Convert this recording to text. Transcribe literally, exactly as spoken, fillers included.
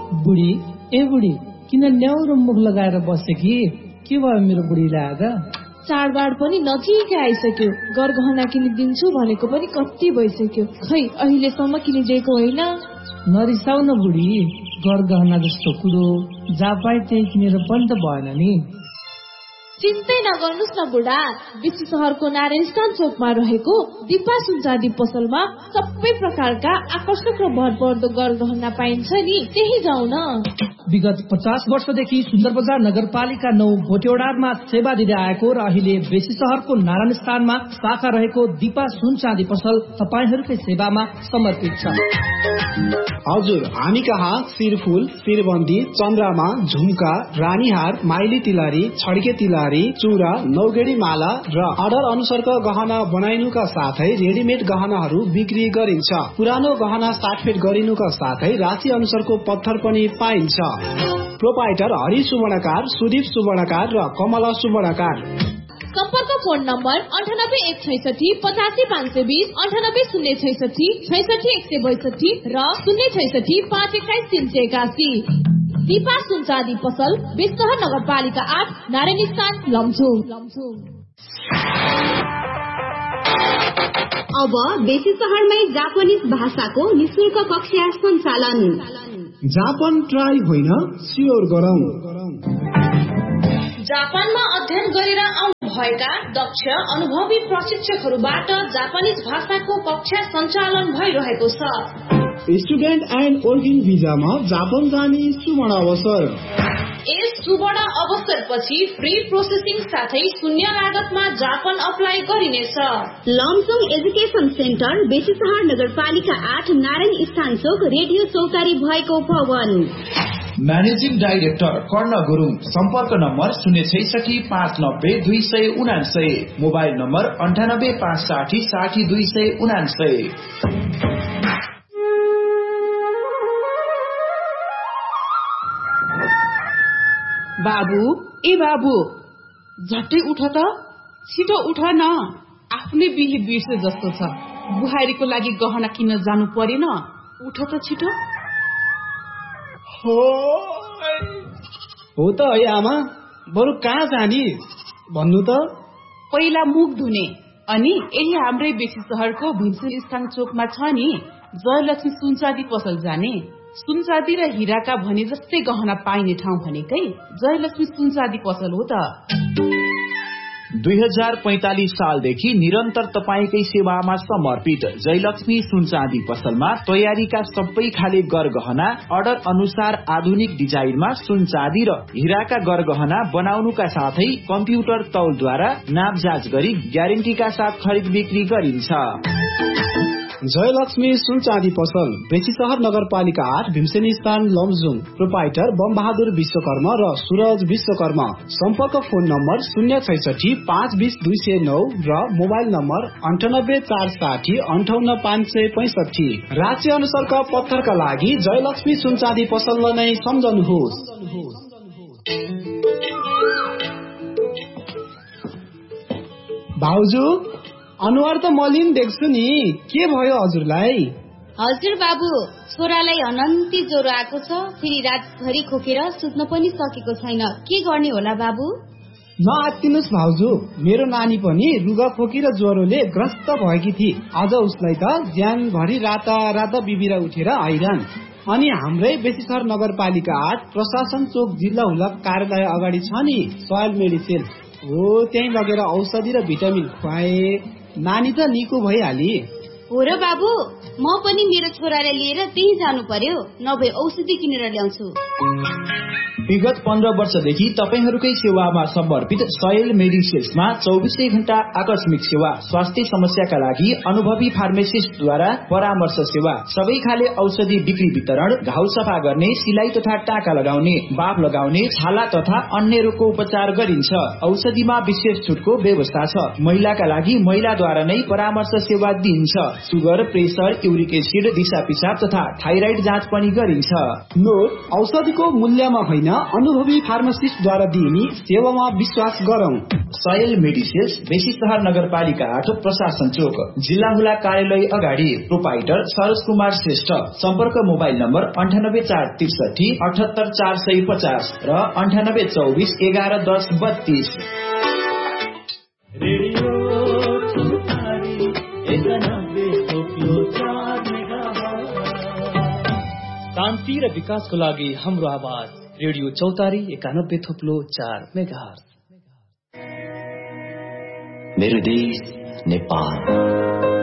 बुढी ए बुढी किन न्याउरो मुख लगाएर बसे कि के भयो मेरो बुढीलाई आज? चाडबाड पनि नजिकै आइसक्यो, गरगहना किनिदिन्छु भनेको पनि कति भइसक्यो, खै अहिलेसम्म किनिदिएको होइन। नरिसाउ न बुढी, गरगहना जस्तो कुरो जहाँ पाए त्यही किनेर पनि त भएन नि। चिन्तै नगर्नुस् न बुढा, बेसी सहरको नारायण स्थान चोकमा रहेको दिपा सुनचाँदी पसलमा सबै प्रकारका आकर्षक र भरपर्दो गरगहना पाइन्छ नि, त्यही जाऊ न। विगत पचास वर्षदेखि सुन्दर बजार नगरपालिका नौ भोटेओडारमा सेवा दिँदै आएको र अहिले बेसी सहरको नारायण स्थानमा शाखा रहेको दिपा सुनचाँदी पसल तपाईहरूकै सेवामा समर्पित छ। हजुर, हामी कहाँ शिरफुल, शिरबन्दी, चन्द्रमा, झुम्का, रानीहार, माइली तिलहरी, छड्के तिलहरी, चुरा, नौगेडी माला र अर्डर अनुसारका गहना बनाइनुका साथै रेडिमेड गहनाहरू बिक्री गरिन्छ। पुरानो गहना साटफेट गरिनुका साथै राशि अनुसारको पत्थर पनि पाइन्छ। प्रोपाइटर हरि सुवर्णकार, सुदीप सुवर्णकार र कमला सुवर्णकार। सम्पर्क फोन नम्बर अन्ठानब्बे एक छैसठी पचासी पाँच सय बीस, अन्ठानब्बे शून्य छैसठी छैसठी एक सय बैसठी र शून्य छैसठी पाँच एक्काइस तीन सय एकासी। दिपा सुनचाँदी पसल, बेसीसहर नगरपालिका आठ, नारायण स्थान, लमजुङ। अब बेसी सहरमै जापानिज भाषाको निशुल्क कक्षा सञ्चालन। जापान ट्राई होइन, स्योर गरौँ। जापानमा अध्ययन गरेर आउनु भएका दक्ष अनुभवी प्रशिक्षकहरूबाट जापानिज भाषाको कक्षा सञ्चालन भइरहेको छ। स्टुडेन्ट एन्ड वर्किङ भिजामा जापान जाने सुवर्ण अवसर। यस सुवर्ण अवसरपछि फ्री प्रोसेसिङ साथै शून्य लागतमा जापान अप्लाई गरिनेछ। लमजुङ एजुकेसन सेन्टर, बेसी सहर नगरपालिका आठ, नारायण स्थान चोक, रेडियो चौतारी भएको भवन। म्यानेजिङ डाइरेक्टर कर्ण गुरुङ। सम्पर्क नम्बर शून्य छैसठी पाँच नब्बे दुई सय उनासय, मोबाइल नम्बर अन्ठानब्बे पाँच साठी साठी दुई सय उनासय। बाबु ए बाबु, झट्टै उठ त, छिटो उठ न, आफ्नै बिहे बिर्से जस्तो छ। बुहारीको लागि गहना किन्न जानु परेन, उठ त छिटो। हो त है आमा, बरु कहाँ जाने भन्नु त? पहिला मुख धुने, अनि यही हाम्रै बेसी सहरको भीमसेन स्थान चोकमा छ नि जयलक्ष्मी सुनचाँदी पसल जाने। सुनचाँदी र हिराका भने जस्तै गहना पाइने ठाउँ भनेकै जयलक्ष्मी सुनचाँदी पसल हो त। दुई हजार पैंतालीस सालदेखि निरन्तर तपाईकै सेवामा समर्पित जयलक्ष्मी सुनचाँदी पसलमा तयारीका सबै खाले गरगहना अर्डर अनुसार आधुनिक डिजाइनमा सुनचाँदी र हिराका गरगहना बनाउनुका साथै कम्प्युटर तौलद्वारा नापजाँच गरी ग्यारेन्टीका साथ खरिद बिक्री गरिन्छ। जयलक्ष्मी सुनचाँदी पसल, बेसी सहर नगरपालिका आठ, भीमसेन स्थान, लमजुङ। प्रोपाइटर बमबहादुर विश्वकर्मा र सूरज विश्वकर्मा। सम्पर्क फोन नम्बर शून्य छैसठी पाँच बीस दुई सय नौ र मोबाइल नम्बर अन्ठानब्बे चार साठी अन्ठाउन्न पाँच सय पैंसठी। राज्य अनुसारका पत्थरका लागि जयलक्ष्मी सुनचाँदी पसललाई नै सम्झनुहोस्। भाउजू, अनुहार त मलिन देख्छु नि, के भयो हजुरलाई? हजुर बाबु, छोरालाई अनन्ती ज्वरो आएको छ, फेरि रातभरि खोकेर सुत्न पनि सकेको छैन, के गर्ने होला बाबु? नआत्तिनुस् भाउजू, मेरो नानी पनि रुगा खोकी र ज्वरोले ग्रस्त भएकी थिए। आज उसलाई त ज्यानभरि राता राता बिबिरा उठेर हैरान। अनि हाम्रै बेसी सहर नगरपालिका आठ, प्रशासन चोक, जिल्ला हुलक कार्यालय अगाडि छ नि सोयल मेडिसिन हो, त्यही लगेर औषधि र भिटामिन खुवाए, नानी त निको भइहाली। हो र बाबु, म पनि मेरो छोरालाई लिएर त्यही जानु पर्यो, नभए औषधि किनेर ल्याउँछु। विगत पन्ध्र वर्षदेखि तपाईहरूकै सेवामा समर्पित सोयल मेडिसिन्समा चौबिसै घण्टा आकस्मिक सेवा, स्वास्थ्य समस्याका लागि अनुभवी फार्मासिस्टद्वारा परामर्श सेवा, सबै खाले औषधि बिक्री वितरण, घाउ सफा गर्ने, सिलाई तथा टाका लगाउने, बाफ लगाउने, छाला तथा अन्य रोगको उपचार गरिन्छ। औषधिमा विशेष छुटको व्यवस्था छ। महिलाका लागि महिलाद्वारा नै परामर्श सेवा दिइन्छ। सुगर, प्रेसर, युरिक एसिड, दिशा पिसाब तथा थाइराइड जाँच पनि गरिन्छ। नोट, औषधिको मूल्यमा होइन, अनुभवी फार्मासिस्टद्वारा दिइने सेवामा विश्वास गरौं। सयल मेडिसिल्स, बेसी सहर नगरपालिका आठ, प्रशासन चोक, जिल्ला हुला कार्यालय अगाडि। प्रोपाइटर सरोज कुमार श्रेष्ठ। सम्पर्क मोबाइल नम्बर अन्ठानब्बे चार त्रिसठी अठहत्तर चार सय पचास र अन्ठानब्बे चौबिस एघार दस बत्तीस। शान्ति र विकासको लागि हाम्रो आवाज रेडियो चौतारी एकानब्बे थोप्लो चार मेगाहर्ज। मेरो देश नेपाल।